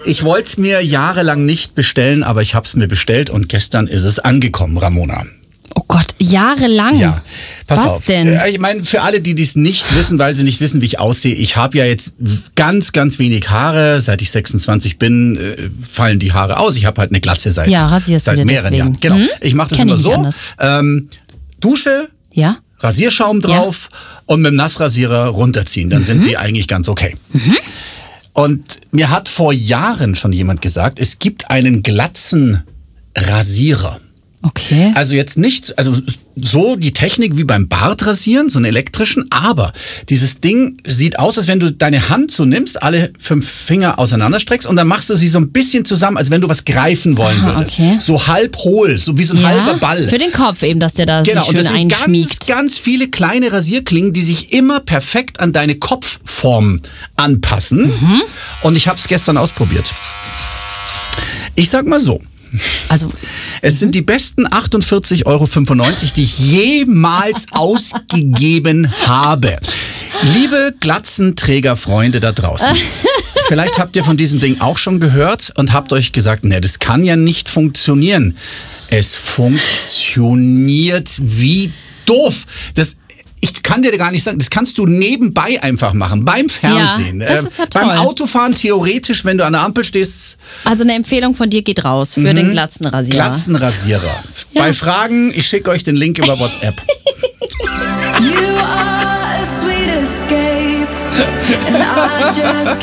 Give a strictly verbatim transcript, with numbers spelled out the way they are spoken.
Ich wollte es mir jahrelang nicht bestellen, aber ich habe es mir bestellt und gestern ist es angekommen, Ramona. Oh Gott, jahrelang? Ja, pass Was auf. denn? Ich meine, für alle, die dies nicht wissen, weil sie nicht wissen, wie ich aussehe, ich habe ja jetzt ganz, ganz wenig Haare. Seit ich sechsundzwanzig bin, äh, fallen die Haare aus. Ich habe halt eine Glatze seit, Ja, rasierst du seit dir mehreren deswegen. Jahren. Genau. Hm? Ich mache das Kenn ich immer nicht so. anders. Ähm, Dusche, Ja? Rasierschaum drauf und mit dem Nassrasierer runterziehen. Dann mhm. sind die eigentlich ganz okay. Mhm. Und mir hat vor Jahren schon jemand gesagt, es gibt einen Glatzenrasierer. Okay. Also jetzt nicht, also so die Technik wie beim Bartrasieren, so einen elektrischen, aber dieses Ding sieht aus, als wenn du deine Hand so nimmst, alle fünf Finger auseinanderstreckst und dann machst du sie so ein bisschen zusammen, als wenn du was greifen wollen Aha, würdest. okay. So halb hohl, so wie so ein Ja, halber Ball. für den Kopf eben, dass der da Genau, sich und schön das sind ganz, einschmiegt. ganz viele kleine Rasierklingen, die sich immer perfekt an deine Kopfform anpassen. Mhm. Und ich habe es gestern ausprobiert. Ich sag mal so. Also, es sind die besten achtundvierzig Euro fünfundneunzig, die ich jemals ausgegeben habe. Liebe Glatzenträgerfreunde da draußen, vielleicht habt ihr von diesem Ding auch schon gehört und habt euch gesagt, ne, das kann ja nicht funktionieren. Es funktioniert wie doof. Das Ich kann dir gar nicht sagen, das kannst du nebenbei einfach machen, beim Fernsehen. Ja, das ist ja toll. Beim Autofahren theoretisch, wenn du an der Ampel stehst. Also eine Empfehlung von dir geht raus für mhm. den Glatzenrasierer. Glatzenrasierer. Ja. Bei Fragen, ich schicke euch den Link über WhatsApp. You are a sweet escape, and I just